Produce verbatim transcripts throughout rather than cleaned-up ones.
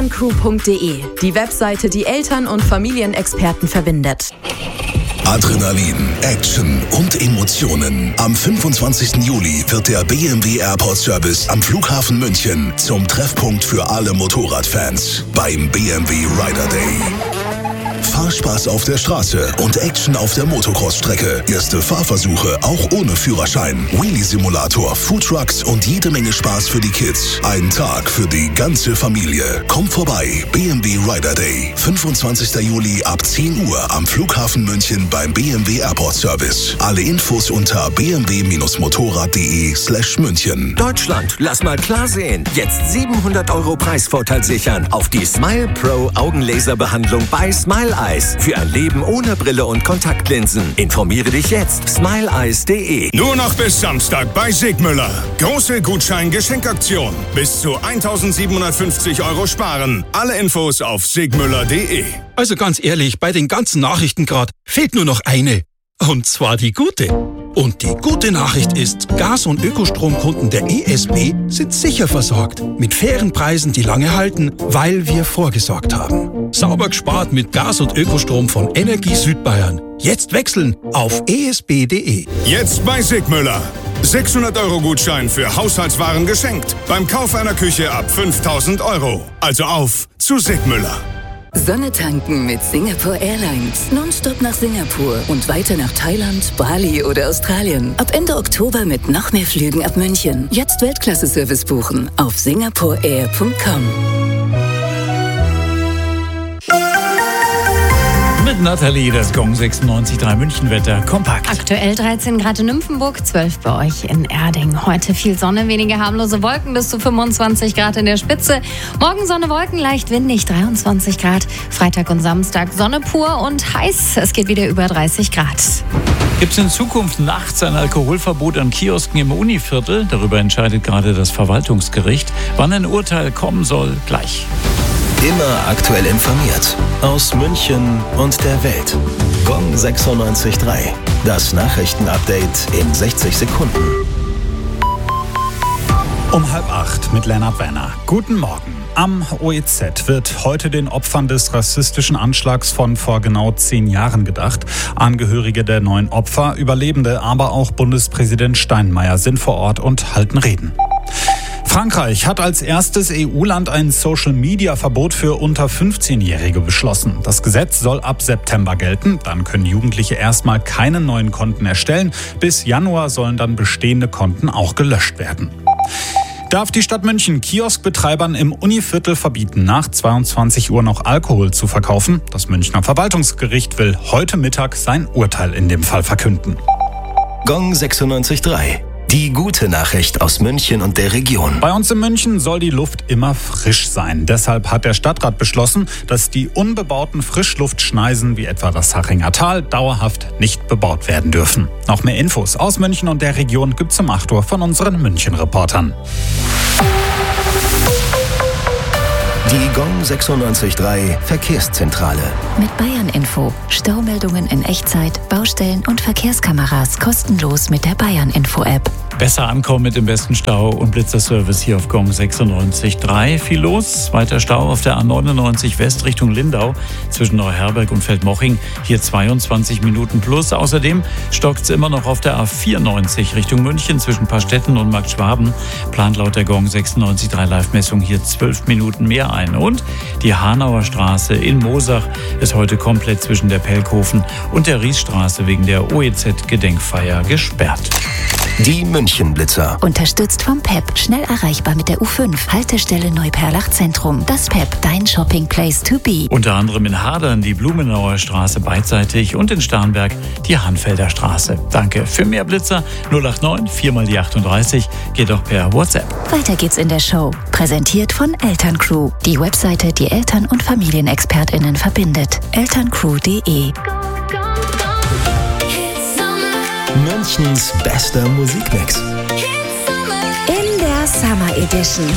elterncrew punkt de, die Webseite, die Eltern- und Familienexperten verbindet. Adrenalin, Action und Emotionen. Am fünfundzwanzigsten Juli wird der B M W Airport Service am Flughafen München zum Treffpunkt für alle Motorradfans beim B M W Rider Day. Fahrspaß auf der Straße und Action auf der Motocross-Strecke. Erste Fahrversuche auch ohne Führerschein. Wheelie-Simulator, Foodtrucks und jede Menge Spaß für die Kids. Ein Tag für die ganze Familie. Kommt vorbei, B M W Rider Day. fünfundzwanzigsten Juli ab zehn Uhr am Flughafen München beim B M W Airport Service. Alle Infos unter b m w motorrad punkt de slash München. Deutschland, lass mal klar sehen. Jetzt siebenhundert Euro Preisvorteil sichern auf die Smile Pro Augenlaserbehandlung bei Smile Eyes. Für ein Leben ohne Brille und Kontaktlinsen. Informiere dich jetzt. smile eyes punkt de. Nur noch bis Samstag bei Sigmüller. Große Gutschein-Geschenkaktion. Bis zu eintausendsiebenhundertfünfzig Euro sparen. Alle Infos auf sigmüller punkt de. Also ganz ehrlich, bei den ganzen Nachrichten gerade fehlt nur noch eine. Und zwar die gute. Und die gute Nachricht ist, Gas- und Ökostromkunden der E S B sind sicher versorgt. Mit fairen Preisen, die lange halten, weil wir vorgesorgt haben. Sauber gespart mit Gas- und Ökostrom von Energie Südbayern. Jetzt wechseln auf e s b punkt de. Jetzt bei Sigmüller. sechshundert Euro Gutschein für Haushaltswaren geschenkt. Beim Kauf einer Küche ab fünftausend Euro. Also auf zu Sigmüller. Sonne tanken mit Singapore Airlines. Nonstop nach Singapur und weiter nach Thailand, Bali oder Australien. Ab Ende Oktober mit noch mehr Flügen ab München. Jetzt Weltklasse-Service buchen auf singapore air punkt com. Mit Nathalie, das Gong sechsundneunzig Komma drei Münchenwetter kompakt. Aktuell dreizehn Grad in Nymphenburg, zwölf bei euch in Erding. Heute viel Sonne, wenige harmlose Wolken, bis zu fünfundzwanzig Grad in der Spitze. Morgen Sonne, Wolken, leicht windig, dreiundzwanzig Grad. Freitag und Samstag Sonne pur und heiß. Es geht wieder über dreißig Grad. Gibt es in Zukunft nachts ein Alkoholverbot an Kiosken im Univiertel? Darüber entscheidet gerade das Verwaltungsgericht. Wann ein Urteil kommen soll, gleich. Immer aktuell informiert. Aus München und der Welt. Gong sechsundneunzig Komma drei. Das Nachrichtenupdate in sechzig Sekunden. Um halb acht mit Lennart Werner. Guten Morgen. Am O E Z wird heute den Opfern des rassistischen Anschlags von vor genau zehn Jahren gedacht. Angehörige der neun Opfer, Überlebende, aber auch Bundespräsident Steinmeier sind vor Ort und halten Reden. Frankreich hat als erstes E U-Land ein Social-Media-Verbot für unter fünfzehnjährige beschlossen. Das Gesetz soll ab September gelten. Dann können Jugendliche erstmal keine neuen Konten erstellen. Bis Januar sollen dann bestehende Konten auch gelöscht werden. Darf die Stadt München Kioskbetreibern im Univiertel verbieten, nach zweiundzwanzig Uhr noch Alkohol zu verkaufen? Das Münchner Verwaltungsgericht will heute Mittag sein Urteil in dem Fall verkünden. Gong sechsundneunzig Komma drei. Die gute Nachricht aus München und der Region. Bei uns in München soll die Luft immer frisch sein. Deshalb hat der Stadtrat beschlossen, dass die unbebauten Frischluftschneisen wie etwa das Hachinger Tal dauerhaft nicht bebaut werden dürfen. Noch mehr Infos aus München und der Region gibt's um acht Uhr von unseren München-Reportern. Die Gong sechsundneunzig Komma drei Verkehrszentrale. Mit Bayern Info. Staumeldungen in Echtzeit, Baustellen und Verkehrskameras kostenlos mit der Bayern Info App. Besser ankommen mit dem besten Stau- und Blitzerservice hier auf Gong sechsundneunzig Komma drei. Viel los. Weiter Stau auf der A neunundneunzig West Richtung Lindau zwischen Neuherberg und Feldmoching. Hier zweiundzwanzig Minuten plus. Außerdem stockt es immer noch auf der A vierundneunzig Richtung München zwischen Pastetten und Markt Schwaben. Plant laut der Gong sechsundneunzig Komma drei Live-Messung hier zwölf Minuten mehr ein. Und die Hanauer Straße in Mosach ist heute komplett zwischen der Pelkhofen und der Riesstraße wegen der O E Z-Gedenkfeier gesperrt. Die München-Blitzer. Unterstützt vom P E P. Schnell erreichbar mit der U fünf. Haltestelle Neuperlach Zentrum. Das P E P. Dein Shopping Place to be. Unter anderem in Hadern die Blumenauer Straße beidseitig und in Starnberg die Hanfelder Straße. Danke. Für mehr Blitzer null acht neun vier mal die achtunddreißig. Geht auch per WhatsApp. Weiter geht's in der Show. Präsentiert von Elterncrew. Die Webseite, die Eltern- und FamilienexpertInnen verbindet. elterncrew punkt de. Münchens bester Musikmix. In der Summer Edition.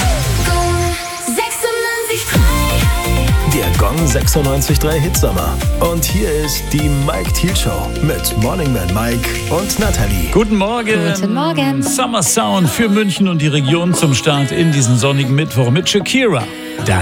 Der Gong sechsundneunzig Komma drei Hitsommer. Und hier ist die Mike Thiel Show mit Morning Man Mike und Nathalie. Guten Morgen. Guten Morgen. Summer Sound für München und die Region zum Start in diesen sonnigen Mittwoch mit Shakira.